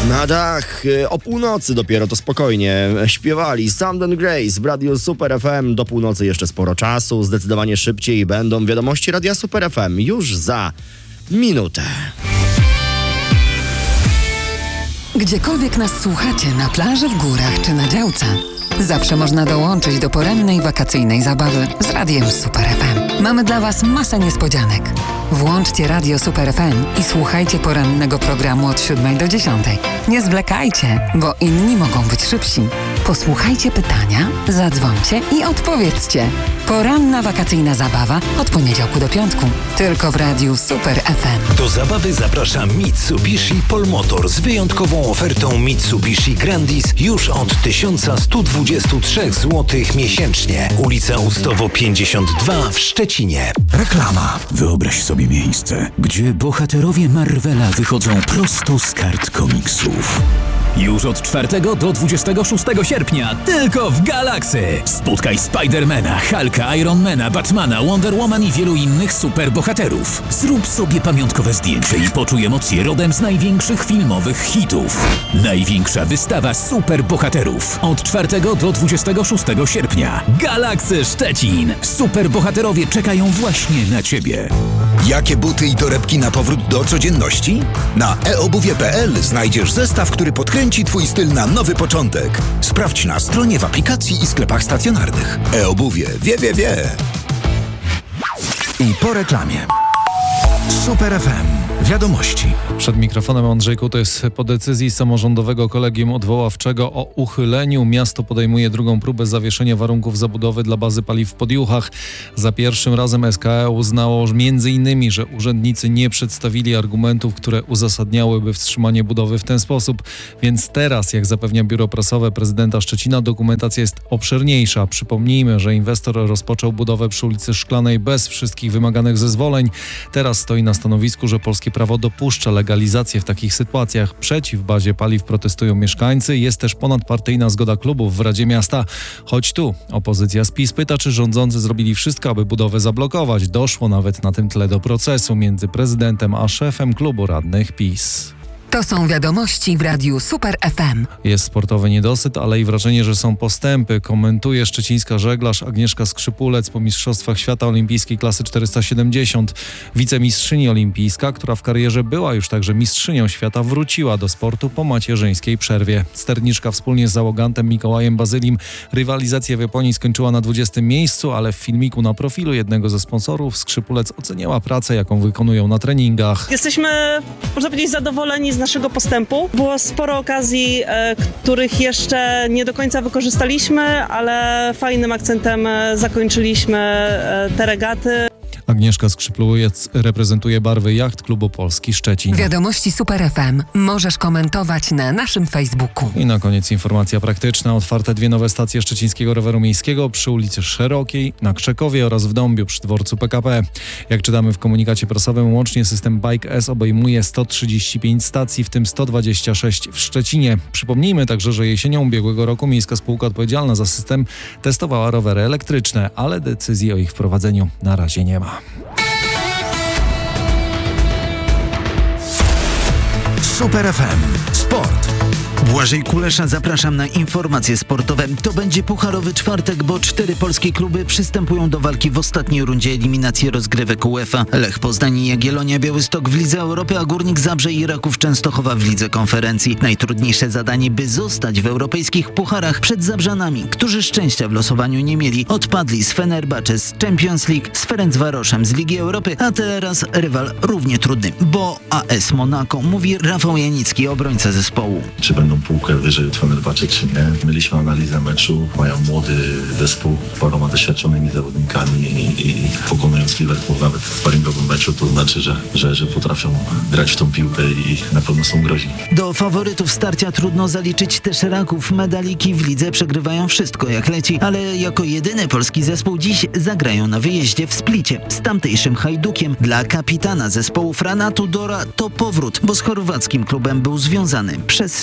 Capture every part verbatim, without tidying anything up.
Na dach o północy dopiero to spokojnie śpiewali Sound and Grace w Radiu Super F M. Do północy jeszcze sporo czasu, zdecydowanie szybciej będą wiadomości Radia Super F M już za minutę. Gdziekolwiek nas słuchacie, na plaży, w górach czy na działce, zawsze można dołączyć do porannej wakacyjnej zabawy z Radiem Super F M. Mamy dla Was masę niespodzianek. Włączcie Radio Super F M i słuchajcie porannego programu od siódmej do dziesiątej. Nie zwlekajcie, bo inni mogą być szybsi. Posłuchajcie pytania, zadzwońcie i odpowiedzcie. Poranna wakacyjna zabawa od poniedziałku do piątku. Tylko w Radiu Super F M. Do zabawy zaprasza Mitsubishi Polmotor z wyjątkową ofertą Mitsubishi Grandis już od tysiąc sto dwadzieścia trzy złotych miesięcznie. Ulica Ustowo pięćdziesiąt dwa w Szczecinie. Reklama. Wyobraź sobie miejsce, gdzie bohaterowie Marvela wychodzą prosto z kart komiksów. Już od czwartego do dwudziestego szóstego sierpnia tylko w Galaxy. Spotkaj Spidermana, Hulka, Ironmana, Batmana, Wonder Woman i wielu innych superbohaterów. Zrób sobie pamiątkowe zdjęcie i poczuj emocje rodem z największych filmowych hitów. Największa wystawa superbohaterów. Od czwartego do dwudziestego szóstego sierpnia. Galaxy Szczecin. Superbohaterowie czekają właśnie na Ciebie. Jakie buty i torebki na powrót do codzienności? Na e obuwie kropka p l znajdziesz zestaw, który podkręci Twój styl na nowy początek. Sprawdź na stronie, w aplikacji i sklepach stacjonarnych. E-obuwie. Wie, wie, wie. I po reklamie. Super F M. Wiadomości. Przed mikrofonem Andrzej Kutys. Po decyzji samorządowego kolegium odwoławczego o uchyleniu miasto podejmuje drugą próbę zawieszenia warunków zabudowy dla bazy paliw w Podjuchach. Za pierwszym razem S K E uznało między innymi, że urzędnicy nie przedstawili argumentów, które uzasadniałyby wstrzymanie budowy w ten sposób. Więc teraz, jak zapewnia biuro prasowe prezydenta Szczecina, dokumentacja jest obszerniejsza. Przypomnijmy, że inwestor rozpoczął budowę przy ulicy Szklanej bez wszystkich wymaganych zezwoleń. Teraz stoi na stanowisku, że polskie prawo dopuszcza legalizację w takich sytuacjach. Przeciw bazie paliw protestują mieszkańcy. Jest też ponadpartyjna zgoda klubów w Radzie Miasta. Choć tu opozycja z PiS pyta, czy rządzący zrobili wszystko, aby budowę zablokować. Doszło nawet na tym tle do procesu między prezydentem a szefem klubu radnych PiS. To są wiadomości w Radiu Super F M. Jest sportowy niedosyt, ale i wrażenie, że są postępy. Komentuje szczecińska żeglarz Agnieszka Skrzypulec po Mistrzostwach Świata Olimpijskiej klasy czterysta siedemdziesiąt. Wicemistrzyni olimpijska, która w karierze była już także mistrzynią świata, wróciła do sportu po macierzyńskiej przerwie. Sterniczka wspólnie z załogantem Mikołajem Bazylim rywalizację w Japonii skończyła na dwudziestym miejscu, ale w filmiku na profilu jednego ze sponsorów Skrzypulec oceniała pracę, jaką wykonują na treningach. Jesteśmy, można powiedzieć, zadowoleni z naszego postępu. Było sporo okazji, e, których jeszcze nie do końca wykorzystaliśmy, ale fajnym akcentem e, zakończyliśmy e, te regaty. Agnieszka Skrzypulec reprezentuje barwy Jacht Klubu Polski Szczecin. Wiadomości Super F M możesz komentować na naszym Facebooku. I na koniec informacja praktyczna. Otwarte dwie nowe stacje szczecińskiego roweru miejskiego przy ulicy Szerokiej, na Krzekowie oraz w Dąbiu przy dworcu P K P. Jak czytamy w komunikacie prasowym, łącznie system Bike S obejmuje sto trzydzieści pięć stacji, w tym sto dwadzieścia sześć w Szczecinie. Przypomnijmy także, że jesienią ubiegłego roku miejska spółka odpowiedzialna za system testowała rowery elektryczne, ale decyzji o ich wprowadzeniu na razie nie ma. Super F M. Sport. Błażej Kulesza, zapraszam na informacje sportowe. To będzie pucharowy czwartek, bo cztery polskie kluby przystępują do walki w ostatniej rundzie eliminacji rozgrywek UEFA. Lech Poznań i Jagiellonia Białystok w Lidze Europy, a Górnik Zabrze i Raków Częstochowa w Lidze Konferencji. Najtrudniejsze zadanie, by zostać w europejskich pucharach przed Zabrzanami, którzy szczęścia w losowaniu nie mieli. Odpadli z Fenerbahce z Champions League, z Ferencvaroszem z Ligi Europy, a teraz rywal równie trudny, bo A S Monaco, mówi Rafał Janicki, obrońca zespołu. Czy będą półkę wyżej od Fenerbahce, czy nie? Mieliśmy analizę meczu, mają młody zespół, paroma doświadczonymi zawodnikami i, i pokonując Liverpool nawet w sparingowym meczu, to znaczy, że, że, że potrafią grać w tą piłkę i na pewno są groźni. Do faworytów starcia trudno zaliczyć też Raków. Medaliki w lidze przegrywają wszystko jak leci, ale jako jedyny polski zespół dziś zagrają na wyjeździe w Splicie z tamtejszym Hajdukiem. Dla kapitana zespołu Frana Tudora to powrót, bo z chorwackim klubem był związany przez cztery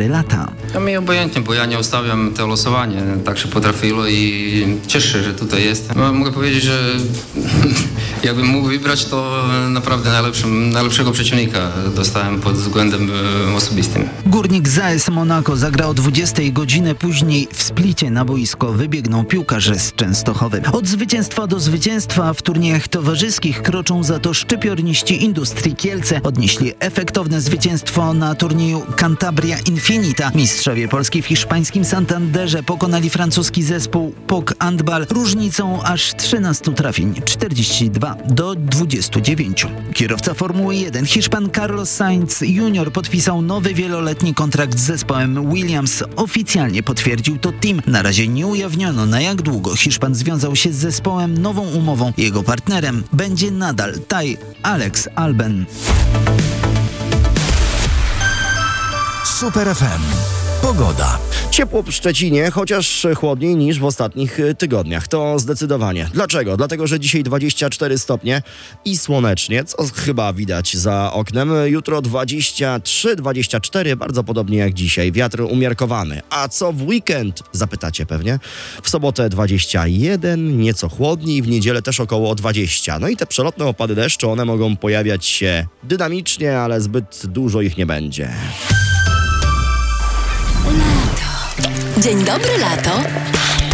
cztery lata. Ja mi obojętnie, bo ja nie ustawiam to losowanie, tak się potrafiło i cieszę się, że tutaj jest. No, mogę powiedzieć, że jakbym mógł wybrać, to naprawdę najlepszym, najlepszego przeciwnika dostałem pod względem osobistym. Górnik z A S Monaco zagra o dwudziestej godziny, później w Splicie na boisko wybiegną piłkarze z Częstochowy. Od zwycięstwa do zwycięstwa w turniejach towarzyskich kroczą za to szczypiorniści Industrii Kielce. Odnieśli efektowne zwycięstwo na turnieju Cantabria Infinita. Mistrzowie Polski w hiszpańskim Santanderze pokonali francuski zespół P O K Handball różnicą aż trzynastu trafień, czterdzieści dwa do dwudziestu dziewięciu. Kierowca Formuły jeden Hiszpan Carlos Sainz junior podpisał nowy wieloletni kontrakt z zespołem Williams. Oficjalnie potwierdził to team. Na razie nie ujawniono, na jak długo Hiszpan związał się z zespołem nową umową. Jego partnerem będzie nadal Taj Alex Alben. Super F M. Pogoda. Ciepło w Szczecinie, chociaż chłodniej niż w ostatnich tygodniach. To zdecydowanie. Dlaczego? Dlatego, że dzisiaj dwadzieścia cztery stopnie i słonecznie, co chyba widać za oknem. Jutro dwadzieścia trzy dwadzieścia cztery, bardzo podobnie jak dzisiaj. Wiatr umiarkowany. A co w weekend? Zapytacie pewnie. W sobotę dwadzieścia jeden, nieco chłodniej, w niedzielę też około dwadzieścia. No i te przelotne opady deszczu, one mogą pojawiać się dynamicznie, ale zbyt dużo ich nie będzie. Lato. Dzień dobry, lato.